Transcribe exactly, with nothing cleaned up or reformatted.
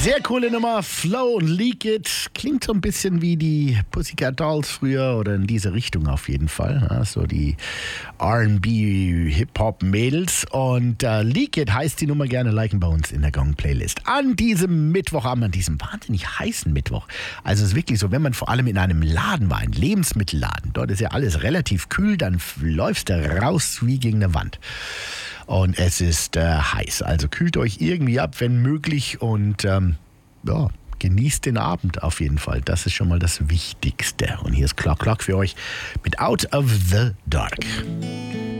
Sehr coole Nummer, Flow und Leak It. Klingt so ein bisschen wie die Pussycat Dolls früher oder in diese Richtung auf jeden Fall. Ja, so die R and B Hip-Hop-Mädels. Und äh, Leak It heißt die Nummer, gerne liken bei uns in der Gong-Playlist. An diesem Mittwochabend, an diesem wahnsinnig heißen Mittwoch. Also es ist wirklich so, wenn man vor allem in einem Laden war, ein Lebensmittelladen, dort ist ja alles relativ kühl, dann läufst du raus wie gegen eine Wand. Und es ist äh, heiß, also kühlt euch irgendwie ab, wenn möglich, und ähm, ja, genießt den Abend auf jeden Fall. Das ist schon mal das Wichtigste. Und hier ist Clock Clock für euch mit Out of the Dark.